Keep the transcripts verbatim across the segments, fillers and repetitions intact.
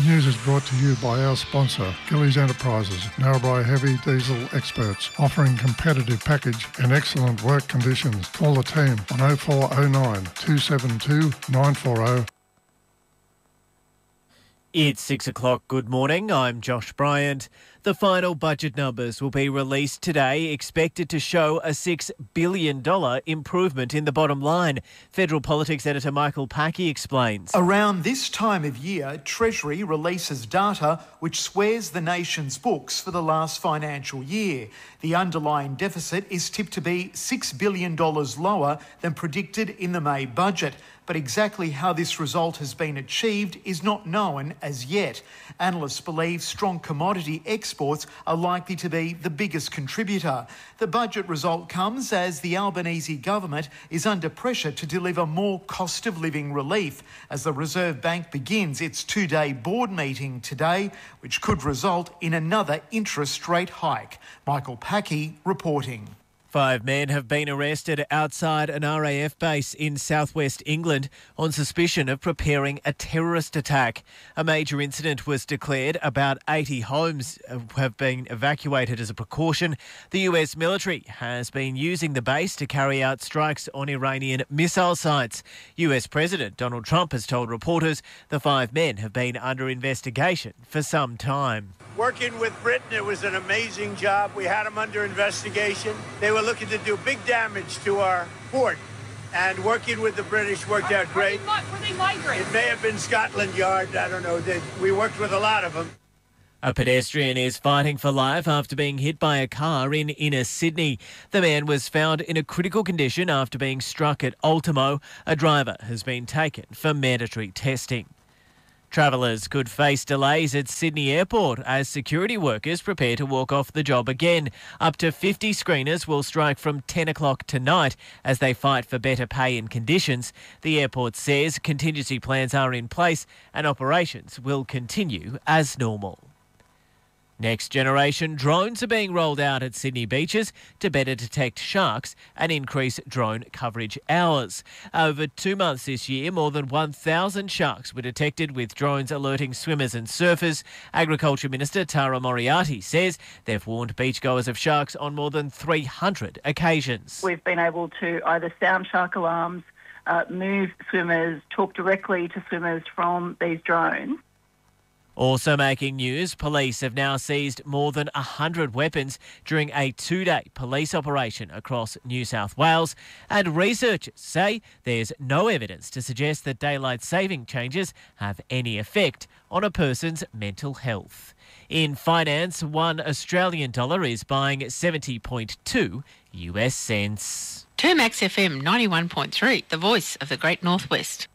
news is brought to you by our sponsor, Gillies Enterprises, Narrabri heavy diesel experts, offering competitive package and excellent work conditions. Call the team on oh four oh nine, two seven two, nine four oh. It's six o'clock. Good morning. I'm Josh Bryant. The final budget numbers will be released today, expected to show a six billion dollars improvement in the bottom line. Federal Politics editor Michael Packy explains. Around this time of year, Treasury releases data which swears the nation's books for the last financial year. The underlying deficit is tipped to be six billion dollars lower than predicted in the May budget. But exactly how this result has been achieved is not known as yet. Analysts believe strong commodity exports are likely to be the biggest contributor. The budget result comes as the Albanese government is under pressure to deliver more cost of living relief as the Reserve Bank begins its two-day board meeting today, which could result in another interest rate hike. Michael Packy reporting. Five men have been arrested outside an R A F base in southwest England on suspicion of preparing a terrorist attack. A major incident was declared. About eighty homes have been evacuated as a precaution. The U S military has been using the base to carry out strikes on Iranian missile sites. U S President Donald Trump has told reporters the five men have been under investigation for some time. Working with Britain, it was an amazing job. We had them under investigation. They were looking to do big damage to our port, and working with the British worked out great. Were they migrants? It may have been Scotland Yard, I don't know. They, we worked with a lot of them. A pedestrian is fighting for life after being hit by a car in inner Sydney. The man was found in a critical condition after being struck at Ultimo. A driver has been taken for mandatory testing. Travellers could face delays at Sydney Airport as security workers prepare to walk off the job again. Up to fifty screeners will strike from ten o'clock tonight as they fight for better pay and conditions. The airport says contingency plans are in place and operations will continue as normal. Next generation drones are being rolled out at Sydney beaches to better detect sharks and increase drone coverage hours. Over two months this year, more than one thousand sharks were detected with drones alerting swimmers and surfers. Agriculture Minister Tara Moriarty says they've warned beachgoers of sharks on more than three hundred occasions. We've been able to either sound shark alarms, uh, move swimmers, talk directly to swimmers from these drones. Also making news, police have now seized more than one hundred weapons during a two-day police operation across New South Wales. And researchers say there's no evidence to suggest that daylight saving changes have any effect on a person's mental health. In finance, one Australian dollar is buying seventy point two U S cents. Termax F M ninety-one point three, the voice of the Great Northwest.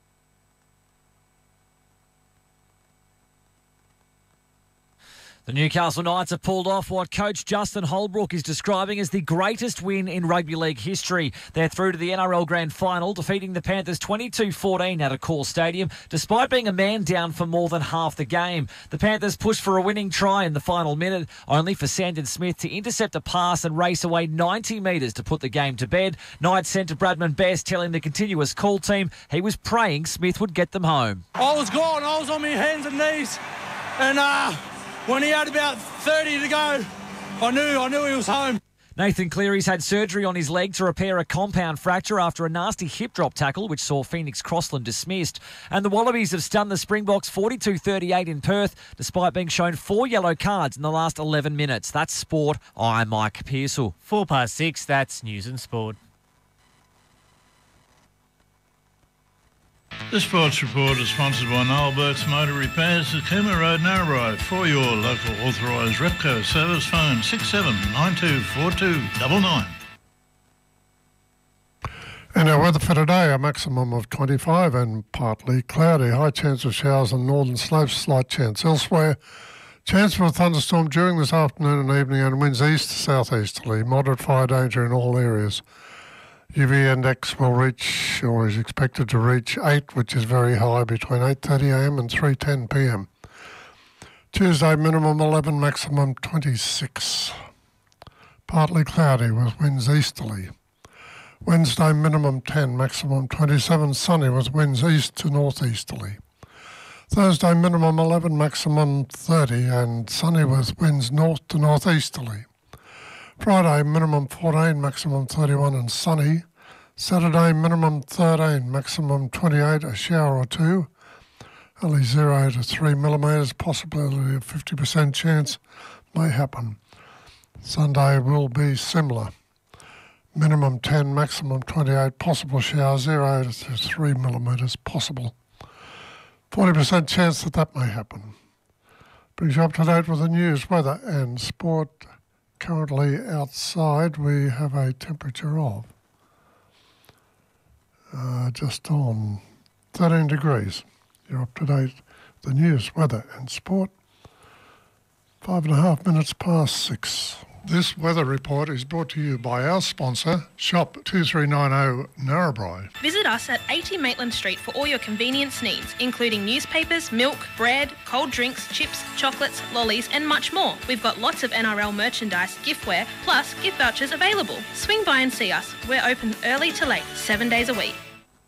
The Newcastle Knights have pulled off what coach Justin Holbrook is describing as the greatest win in rugby league history. They're through to the N R L Grand Final, defeating the Panthers twenty-two fourteen at Accor Stadium, despite being a man down for more than half the game. The Panthers pushed for a winning try in the final minute, only for Sandon Smith to intercept a pass and race away ninety metres to put the game to bed. Knights centre Bradman Best telling the continuous call team he was praying Smith would get them home. I was gone. I was on my hands and knees, and uh when he had about thirty to go, I knew I knew he was home. Nathan Cleary's had surgery on his leg to repair a compound fracture after a nasty hip drop tackle, which saw Phoenix Crossland dismissed. And the Wallabies have stunned the Springboks forty-two thirty-eight in Perth, despite being shown four yellow cards in the last eleven minutes. That's sport. I'm Mike Pearsall. Four past six, that's News and Sport. The Sports Report is sponsored by Noel Burke's Motor Repairs at Cooma Road, Narrabri. For your local authorised Repco service, phone six seven nine two four two nine nine. And our weather for today, a maximum of twenty-five and partly cloudy. High chance of showers on northern slopes, slight chance elsewhere. Chance for a thunderstorm during this afternoon and evening and winds east to southeasterly. Moderate fire danger in all areas. U V index will reach, or is expected to reach, eight, which is very high, between eight thirty a m and three ten p m. Tuesday, minimum eleven, maximum twenty-six. Partly cloudy with winds easterly. Wednesday, minimum ten, maximum twenty-seven, sunny with winds east to northeasterly. Thursday, minimum eleven, maximum thirty, and sunny with winds north to northeasterly. Friday, minimum fourteen, maximum thirty-one, and sunny. Saturday, minimum thirteen, maximum twenty-eight, a shower or two. Only zero to three millimetres, possibility of fifty percent chance may happen. Sunday will be similar. Minimum ten, maximum twenty-eight, possible shower, zero to three millimetres, possible. forty percent chance that that may happen. Brings you up to date with the news, weather and sport. Currently outside we have a temperature of uh, just on thirteen degrees. You're up to date with the news, weather and sport. Five and a half minutes past six. This weather report is brought to you by our sponsor, Shop two three nine zero Narrabri. Visit us at eighty Maitland Street for all your convenience needs, including newspapers, milk, bread, cold drinks, chips, chocolates, lollies and much more. We've got lots of N R L merchandise, giftware, plus gift vouchers available. Swing by and see us. We're open early to late, seven days a week.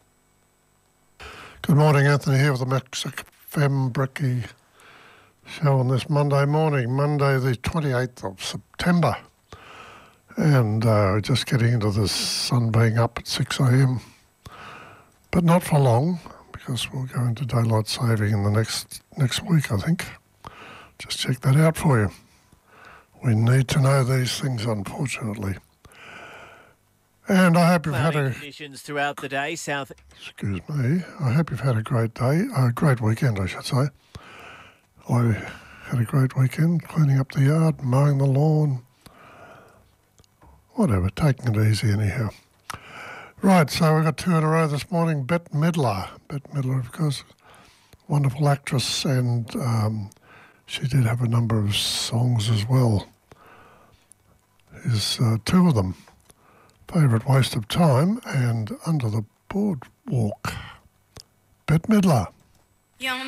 Good morning, Anthony here with the Max F M Bricky show on this Monday morning, Monday the twenty-eighth of September. And uh, just getting into the sun being up at six a.m. But not for long, because we'll go into daylight saving in the next next week, I think. Just check that out for you. We need to know these things, unfortunately. And I hope you've had a... conditions throughout the day, south... Excuse me. I hope you've had a great day, a great weekend, I should say. I had a great weekend, cleaning up the yard, mowing the lawn, whatever, taking it easy anyhow. Right, so we've got two in a row this morning. Bette Midler. Bette Midler, of course, wonderful actress, and um, she did have a number of songs as well. Here's uh, two of them. Favourite Waste of Time and Under the Boardwalk. Bette Midler.